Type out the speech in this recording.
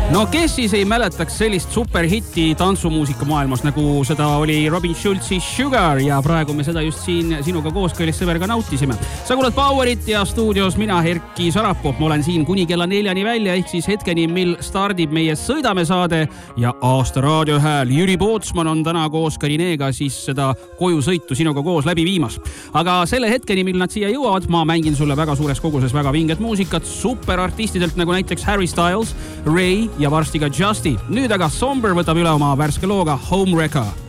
No kes siis ei mäletaks sellist superhitti tantsumuusika maailmas, nagu seda oli Robin Schulzi Sugar ja praegu me seda just siin sinuga koos kõilis sõberga nautisime. Sa kuulad Powerit ja stuudios mina Erki Sarapuu. Ma olen siin kuni kella 4 välja ehk siis hetkeni, mil stardib meie Sõidame saade ja aasta raadiohääl Jüri Pootsman on täna koos Karineega siis seda koju sõitu sinuga koos läbi viimas. Aga selle hetkeni, mil nad siia jõuavad, ma mängin sulle väga suures koguses väga vinget muusikat superartistidelt nagu näiteks Harry Styles, Ray ja varsti ka Justy. Nüüd aga Somber võtab üle oma värske looga Home Wrecker.